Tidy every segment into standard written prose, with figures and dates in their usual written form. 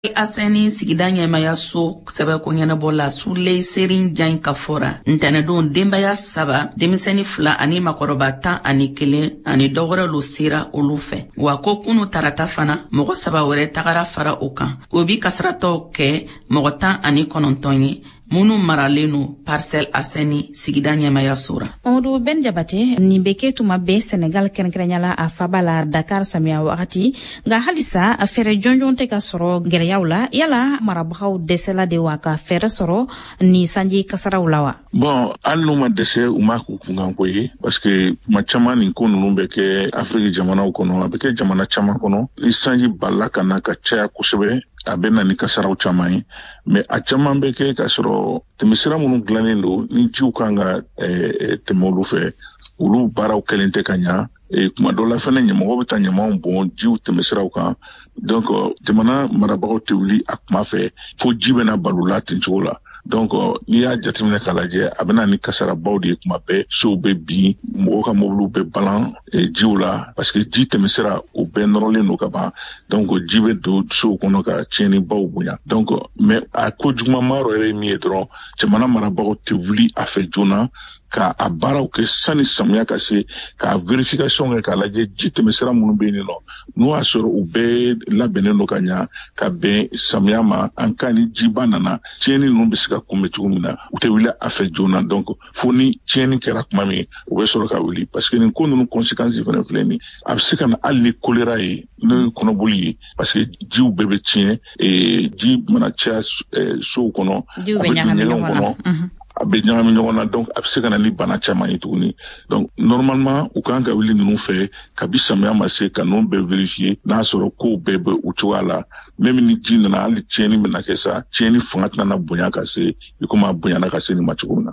Aseni sigida ɲɛmaya so sɛbɛ ko ɲɛnabɔ la Sule Serin Jan Kafora ntɛnɛdon denbaya 7 denmisɛnni 2 ani makɔrɔba 11 ani dɔwɛrɛ lo sera olu fɛ wa ko kunu tarata fana mɔgɔ 7 wɛrɛ tagara fara o kan o bi kasaratɔ kɛ mɔgɔ 19 ye Munu maraleno parcelle Aseni sigida ɲɛmaya sora. Odo Ben Jabate ni beke tuma be Senegal kenkrenyala a fabala Dakar samia wakati nga halisa a fere jonjon te ka soro gɛlɛyaw la yala marabagaw desela de wa ka fere soro ni sanji kasaraw la wa. Bon al no ma dese u ma ku kungan ko ye parce que ma chama ni ko nunu be ke Afrique jamanaw kono be ke jamana chama kono ni sanji balla kana ka caya kusebe a bɛ na ni kasaraw caman ye mais a caman bɛ kɛ ka sɔrɔ tɛmɛsira minnu dilannen don ni jiw kan ka tɛmɛ olu fɛ olu baaraw kɛlen tɛ ka ɲa kuma dɔ la fɛnɛ ɲɛmɔgɔ bɛ taa ɲamanw bɔn jiw tɛmɛsiraw kan donc jamana marabagaw tɛ wuli a kuma fɛ fo ji bɛna balo la ten cogo la donc n'i y'a jateminɛ k'a lajɛ a bɛna ni kasarabaw de ye kuma bɛɛ sow bɛ bin mɔgɔw ka mobiliw bɛ balan jiw la parce que ji tɛmɛsira o bɛɛ nɔrɔlen don ka ban donc ji bɛ don sow kɔnɔ ka tiɲɛnibaw bonya donc mais a ko juguman yɛrɛ ye min ye dɔrɔn jamana marabagaw tɛ wuli a fɛ joona ka a baaraw kɛ sani samiya ka se ka vérification kɛ k'a lajɛ ji tɛmɛsira minnu bɛ yen nɔ n'o y'a sɔrɔ u bɛɛ labɛnnen don ka ɲa ka bɛn samiya ma an ka ni jiba nana tiɲɛni ninnu bɛ se ka kunbɛn cogo min na u tɛ wuli a fɛ joona donc fo ni tiɲɛni kɛra tuma min u bɛ sɔrɔ ka wuli parce que nin ko ninnu conséquences fana filɛ nin a bɛ se ka na hali ni choléra ye n'o ye kɔnɔboli ye parce que jiw bɛɛ bɛ tiɲɛ ji mana caya sow kɔnɔ a bɛ don ɲɛgɛnw kɔnɔ a bɛ ɲagami ɲɔgɔn na donc a bɛ se ka na ni bana caman ye tuguni donc normalement u kan ka wuli ninnu fɛ kabi samiya ma se ka ninnu bɛɛ vérifier n'a sɔrɔ kow bɛɛ bɛ u cogoya la même ni ji nana hali tiɲɛni bɛna kɛ sa tiɲɛni fanga tɛna bonya ka se i komi a bonyana ka se nin ma cogo min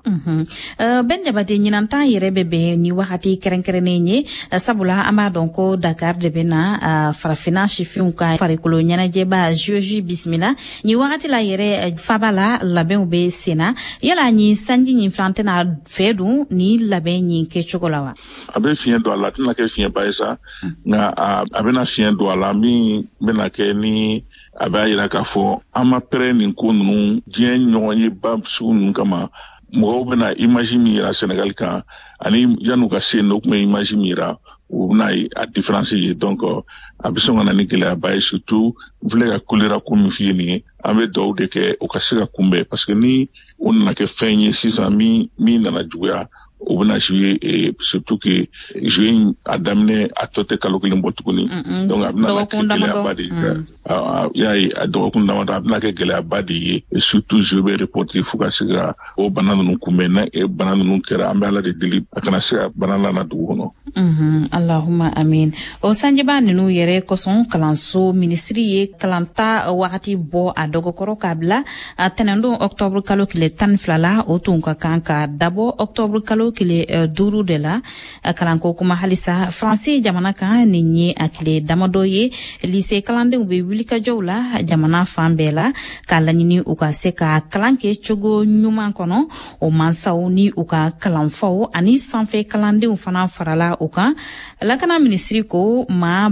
na. Ben Jabate ɲinantan yɛrɛ bɛ bɛn ni wagati kɛrɛnkɛrɛnnen ye sabula an b'a dɔn ko Dakar de bɛ na farafina sifinw ka farikolo ɲɛnajɛba JOJ bisimila ni wagati la yɛrɛ faba la labɛnw bɛ sen na yala ni sanji ɲin filan tɛna fɛ dun ni labɛn ɲin kɛ cogo la wa. A bɛ fiɲɛ don a la a tɛna kɛ fiɲɛba ye sa nka a bɛna fiɲɛ don a la min bɛna kɛ ni a b'a yira k'a fɔ an ma pɛrɛn nin ko ninnu diɲɛ ɲɔgɔn ye ba sugu ninnu kama mɔgɔw bɛna image min yira Senegal kan ani yan'u ka se yen n'o tun bɛ image min yira u bɛna a différence ye donc a bɛ sɔn ka na ni gɛlɛyaba ye surtout n filɛ ka choléra ko min f'i ye nin ye an bɛ dugawu de kɛ o ka se ka kunbɛn parce que ni o nana kɛ fɛn ye sisan min nana juguya o bɛna jouer surtout que jouer a daminɛ a tɔ tɛ kalo kelen bɔ tuguni donc a bɛna kɛ gɛlɛyaba de ye y'a ye a dɔgɔkun damadɔ a bɛna kɛ gɛlɛyaba de ye surtout jouer bɛ reporter fo ka se ka o bana ninnu kunbɛn na bana ninnu kɛra an bɛ Ala de deli a kana se ka bana lana dugu kɔnɔ. Allahumma amin. O sanjiba ninnu yɛrɛ kosɔn kalanso minisiri ye kalanta wagati bɔ a dɔgɔkɔrɔ k'a bila tɛnɛndon octobre kalo tile 12 la o tun ka kan ka dabɔ octobre kalo tile 5 de la kalanko kuma halisa France jamana kan nin ye a tile damadɔ ye lycée kalandenw bɛ wulikajɔw la jamana fan bɛɛ la k'a laɲini u ka se ka kalan kɛ cogo ɲuman kɔnɔ o mansaw ni u ka kalanfaw ani sanfɛ kalandenw fana farala o kan lakana minisiri ko maa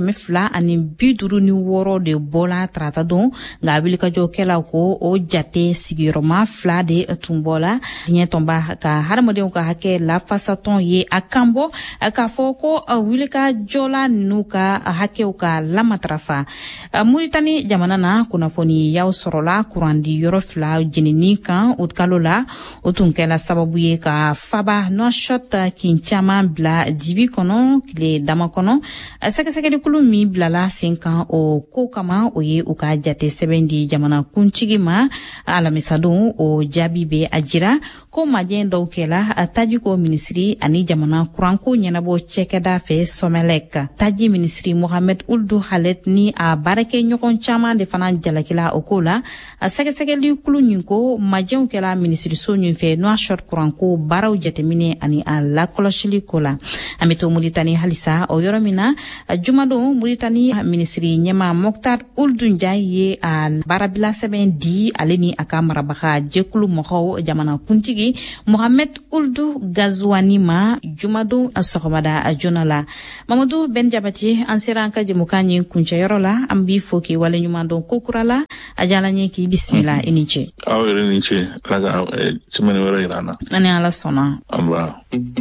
256 de bɔla tarata don nka wulikajɔkɛlaw ko o jate sigiyɔrɔma 2 de tun bɔla diɲɛ tɔnba ka hadamadenw ka hakɛ lafasatɔn ye a kan bɔ k'a fɔ ko wulikajɔla ninnu ka hakɛw ka lamatarafa Muritani jamana na kunnafoni yaw sɔrɔla kurandi yɔrɔ 2 jenini kan o kalo la o tun kɛla sababu ye ka faba Nouakchott kin caman bila jibi kɔnɔ tile dama kɔnɔ sɛgɛsɛgɛlikulu min bilala sen kan o ko kama o ye u ka jate sɛbɛn di jamana kuntigi ma alamisadon o jaabi bɛ a jira ko majɛ dɔw kɛla tajiko minisiri ani jamana kuranko ɲɛnabɔ cɛkɛda fɛ Somelec taji minisiri Mohamed Ould Khaled ni a baarakɛ ɲɔgɔn caman de fana jalakila o ko la a sɛgɛsɛgɛlikulu nin ko majɛw kɛla minisiriso nin fɛ Nouakchott kuranko baaraw jateminɛ ani a lakɔlɔsili ko la an bɛ to Muritani halisa o yɔrɔ min na jumadon Muritani minisiri ɲɛma Moktar Ould Ndiaye ye a baarabila sɛbɛn di ale ni a ka marabaga jɛkulu mɔgɔw jamanakuntigi Mohamed Ould Ghazouani ma jumadon sɔgɔmada joona la. Mamadou Ben Jabati an sera an ka jɛmukan ye kuncɛyɔrɔ la an b'i fo k'i waleɲuman dɔn ko kura la a diyala n ye k'i bisimila i ni ce. Aw yɛrɛ ni ce ala ka semaine wɛrɛ yira an na. Ani ala sɔnna. An b'a.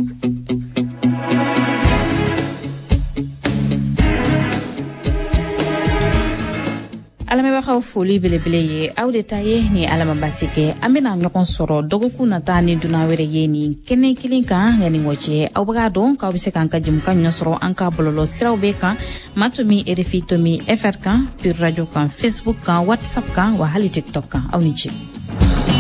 Alamɛbagaw foli belebele ye aw de ta ye ni alamabasi kɛ an bɛna ɲɔgɔn sɔrɔ dɔgɔkun nata ni dunan wɛrɛ ye ni kɛnɛ kelen kan yani wacɛ aw b'a dɔn k'aw bɛ se k'an ka jɛmukan ɲɔgɔn sɔrɔ an ka bɔlɔlɔ siraw bɛɛ kan Matomi RFI Tomi FR kan Pure Radio kan Facebook kan WhatsApp kan wa hali TikTok kan aw ni ce.